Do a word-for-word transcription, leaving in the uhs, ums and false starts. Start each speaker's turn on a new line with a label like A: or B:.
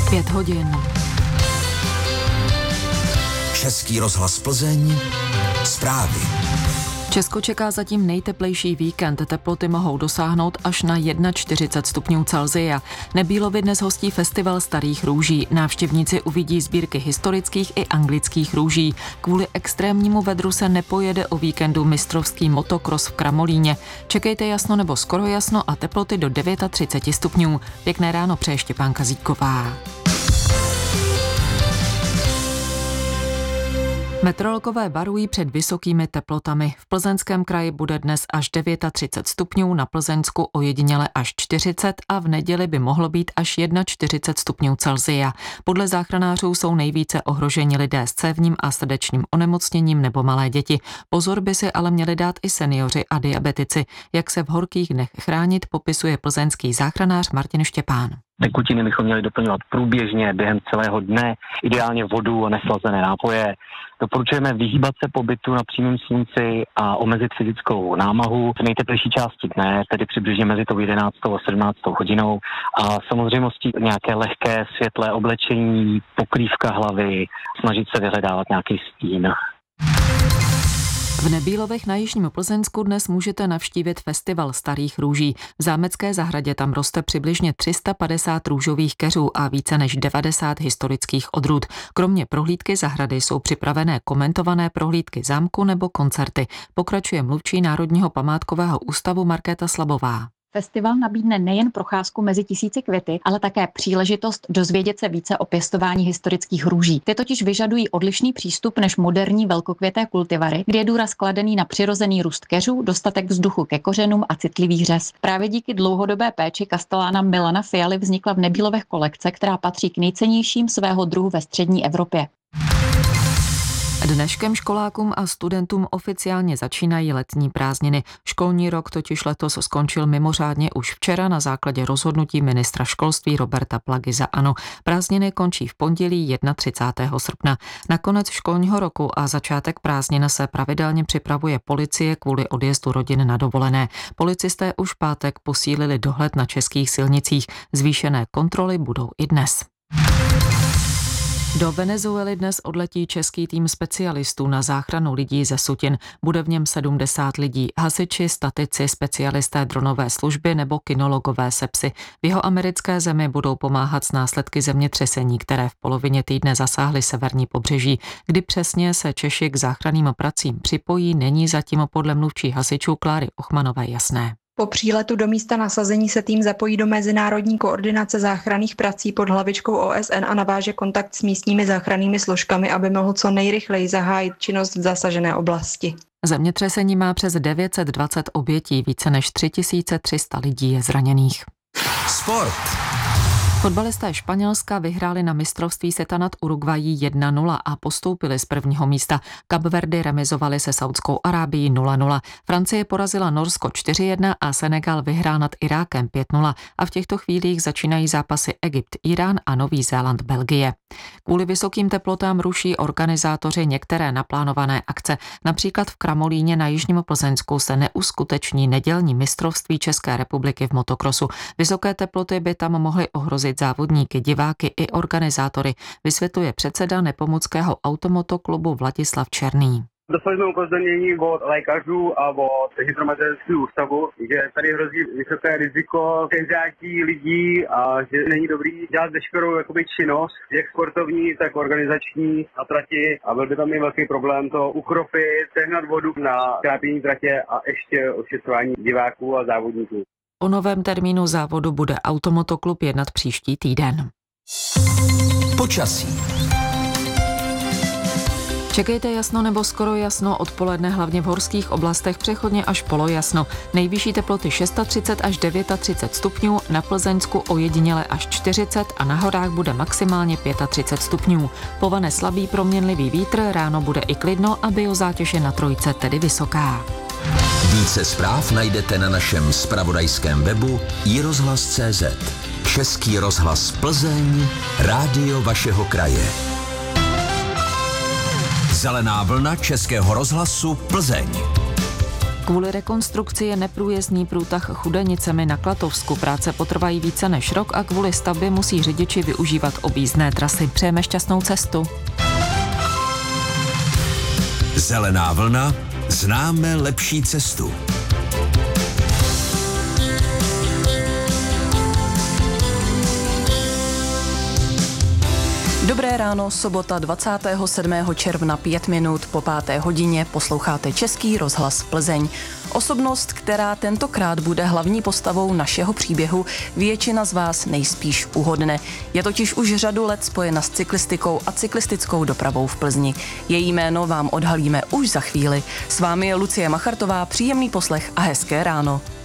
A: Pět hodin.
B: Český rozhlas Plzeň. Zprávy.
A: Česko čeká zatím nejteplejší víkend. Teploty mohou dosáhnout až na čtyřicet jedna stupňů Celsia. Nebílovy dnes hostí festival starých růží. Návštěvníci uvidí sbírky historických i anglických růží. Kvůli extrémnímu vedru se nepojede o víkendu mistrovský motokros v Kramolíně. Čekejte jasno nebo skoro jasno a teploty do třicet devět stupňů. Pěkné ráno přeje Štěpánka Zíková. Meteorologové varují před vysokými teplotami. V Plzeňském kraji bude dnes až třicet devět stupňů, na Plzeňsku ojediněle až čtyřicet a v neděli by mohlo být až čtyřicet jedna stupňů Celsia. Podle záchranářů jsou nejvíce ohroženi lidé s cévním a srdečním onemocněním nebo malé děti. Pozor by si ale měli dát i seniori a diabetici. Jak se v horkých dnech chránit, popisuje plzeňský záchranář Martin Štěpán.
C: Tekutiny bychom měli doplňovat průběžně během celého dne, ideálně vodu a neslazené nápoje. Doporučujeme vyhýbat se pobytu na přímém slunci a omezit fyzickou námahu v nejteplejší části dne, tedy přibližně mezi tou jedenáctou a sedmnáctou hodinou. A samozřejmostí nějaké lehké světlé oblečení, pokrývka hlavy, snažit se vyhledávat nějaký stín.
A: V Nebílovech na jižním Plzeňsku dnes můžete navštívit festival starých růží. V zámecké zahradě tam roste přibližně tři sta padesát růžových keřů a více než devadesát historických odrůd. Kromě prohlídky zahrady jsou připravené komentované prohlídky zámku nebo koncerty. Pokračuje mluvčí Národního památkového ústavu Markéta Slabová.
D: Festival nabídne nejen procházku mezi tisíci květy, ale také příležitost dozvědět se více o pěstování historických růží. Ty totiž vyžadují odlišný přístup než moderní velkokvěté kultivary, kde je důraz kladený na přirozený růst keřů, dostatek vzduchu ke kořenům a citlivý řez. Právě díky dlouhodobé péči kastelána Milana Fialy vznikla v Nebílovech kolekce, která patří k nejcennějším svého druhu ve střední Evropě.
A: Dneškem školákům a studentům oficiálně začínají letní prázdniny. Školní rok totiž letos skončil mimořádně už včera na základě rozhodnutí ministra školství Roberta Plagy za ANO. Prázdniny končí v pondělí třicátého prvního srpna. Na konec školního roku a začátek prázdnin se pravidelně připravuje policie kvůli odjezdu rodin na dovolené. Policisté už v pátek posílili dohled na českých silnicích. Zvýšené kontroly budou i dnes. Do Venezuely dnes odletí český tým specialistů na záchranu lidí ze sutin. Bude v něm sedmdesát lidí, hasiči, statici, specialisté dronové služby nebo kinologové se psy. V jeho americké zemi budou pomáhat s následky zemětřesení, které v polovině týdne zasáhly severní pobřeží. Kdy přesně se Češi k záchranným pracím připojí, není zatím podle mluvčí hasičů Kláry Ochmanové jasné.
E: Po příletu do místa nasazení se tým zapojí do mezinárodní koordinace záchranných prací pod hlavičkou O S N a naváže kontakt s místními záchrannými složkami, aby mohl co nejrychleji zahájit činnost v zasažené oblasti.
A: Zemětřesení má přes devět set dvacet obětí, více než tři tisíce tři sta lidí je zraněných.
B: Sport.
A: Fotbalisté Španělska vyhráli na mistrovství světa nad Uruguayí jedna nula a postoupili z prvního místa. Kapverdy remizovali se Saudskou Arábií nula nula. Francie porazila Norsko čtyři jedna a Senegal vyhrál nad Irákem pět nula. A v těchto chvílích začínají zápasy Egypt, Irán a Nový Zéland, Belgie. Kvůli vysokým teplotám ruší organizátoři některé naplánované akce. Například v Kramolíně na jižním Plzeňsku se neuskuteční nedělní mistrovství České republiky v motokrosu. Vysoké teploty by tam mohly ohrozit závodníky, diváky i organizátory, vysvětluje předseda Nepomuckého automotoklubu Vladislav Černý.
F: Dostali jsme upozornění od lékařů a od hydrometeorologického ústavu, že tady hrozí vysoké riziko přehřátí lidí a že není dobrý dělat veškerou jakoby činnost, jak sportovní, tak organizační na trati a byl by tam i velký problém to ukropit, sehnat vodu na krápění tratě a ještě ošetřování diváků a závodníků.
A: O novém termínu závodu bude Automotoklub jednat příští týden.
B: Počasí.
A: Čekejte jasno nebo skoro jasno, odpoledne hlavně v horských oblastech přechodně až polojasno. Nejvyšší teploty třicet šest až třicet devět stupňů, na Plzeňsku ojediněle až čtyřicet a na horách bude maximálně třicet pět stupňů. Povane slabý proměnlivý vítr, ráno bude i klidno a biozátěž je na trojce, tedy vysoká.
B: Více zpráv najdete na našem zpravodajském webu i rozhlas tečka cé zet. Český rozhlas Plzeň, rádio vašeho kraje. Zelená vlna Českého rozhlasu Plzeň.
A: Kvůli rekonstrukci je neprůjezdný průtah Chudenicemi na Klatovsku. Práce potrvají více než rok a kvůli stavbě musí řidiči využívat objízdné trasy. Přejeme šťastnou cestu.
B: Zelená vlna, známe lepší cestu.
G: Dobré ráno, sobota dvacátého sedmého června, pět minut po páté hodině, posloucháte Český rozhlas Plzeň. Osobnost, která tentokrát bude hlavní postavou našeho příběhu, většina z vás nejspíš uhodne. Je totiž už řadu let spojena s cyklistikou a cyklistickou dopravou v Plzni. Její jméno vám odhalíme už za chvíli. S vámi je Lucie Machartová, příjemný poslech a hezké ráno.